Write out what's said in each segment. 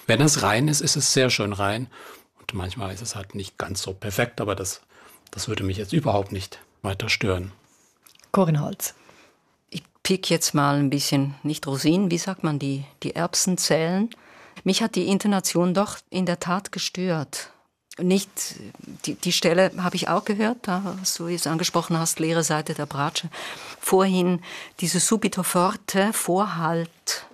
Wenn es rein ist, ist es sehr schön rein. Und manchmal ist es halt nicht ganz so perfekt, aber das würde mich jetzt überhaupt nicht weiter stören. Corinne Holz. Ich pick jetzt mal ein bisschen, nicht Rosinen, wie sagt man, die Erbsenzellen. Mich hat die Intonation doch in der Tat gestört. Nicht, die Stelle habe ich auch gehört, da, was du jetzt angesprochen hast, leere Seite der Bratsche. Vorhin diese subito forte, Vorhalt,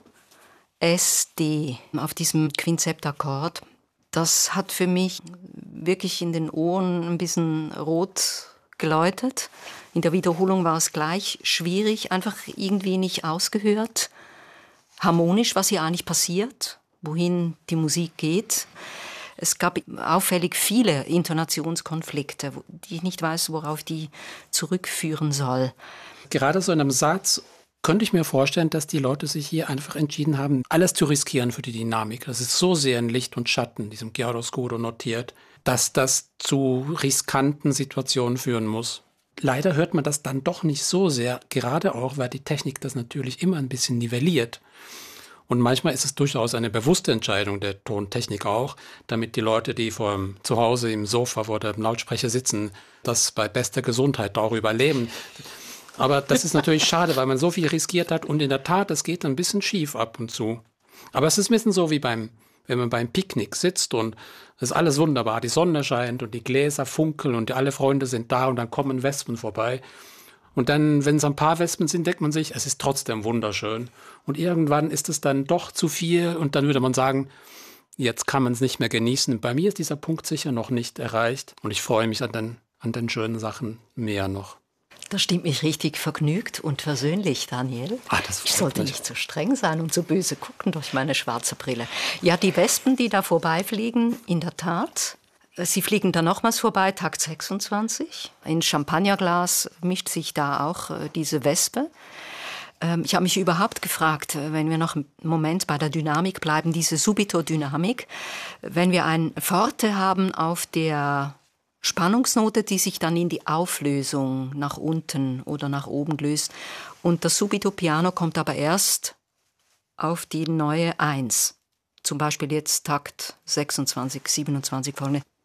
S, D, auf diesem Quinzeptakkord. Das hat für mich wirklich in den Ohren ein bisschen rot geläutet. In der Wiederholung war es gleich schwierig, einfach irgendwie nicht ausgehört. Harmonisch, was hier eigentlich passiert, wohin die Musik geht. Es gab auffällig viele Intonationskonflikte, die ich nicht weiß, worauf die zurückführen soll. Gerade so in einem Satz könnte ich mir vorstellen, dass die Leute sich hier einfach entschieden haben, alles zu riskieren für die Dynamik. Das ist so sehr in Licht und Schatten, diesem Chiaroscuro notiert, dass das zu riskanten Situationen führen muss. Leider hört man das dann doch nicht so sehr, gerade auch, weil die Technik das natürlich immer ein bisschen nivelliert. Und manchmal ist es durchaus eine bewusste Entscheidung der Tontechnik auch, damit die Leute, die zu Hause im Sofa vor dem Lautsprecher sitzen, das bei bester Gesundheit auch überleben. Aber das ist natürlich schade, weil man so viel riskiert hat und in der Tat, es geht ein bisschen schief ab und zu. Aber es ist ein bisschen so wie wenn man beim Picknick sitzt und es ist alles wunderbar, die Sonne scheint und die Gläser funkeln und alle Freunde sind da und dann kommen Wespen vorbei. Und dann, wenn es ein paar Wespen sind, denkt man sich, es ist trotzdem wunderschön. Und irgendwann ist es dann doch zu viel und dann würde man sagen, jetzt kann man es nicht mehr genießen. Bei mir ist dieser Punkt sicher noch nicht erreicht und ich freue mich an den schönen Sachen mehr noch. Das stimmt mich richtig vergnügt und versöhnlich, Daniel. Ich sollte nicht so streng sein und so böse gucken durch meine schwarze Brille. Ja, die Wespen, die da vorbeifliegen, in der Tat. Sie fliegen dann nochmals vorbei, Takt 26. In Champagnerglas mischt sich da auch diese Wespe. Ich habe mich überhaupt gefragt, wenn wir noch einen Moment bei der Dynamik bleiben, diese Subito-Dynamik, wenn wir ein Forte haben auf der Spannungsnote, die sich dann in die Auflösung nach unten oder nach oben löst. Und das Subito Piano kommt aber erst auf die neue 1. Zum Beispiel jetzt Takt 26, 27 folgende.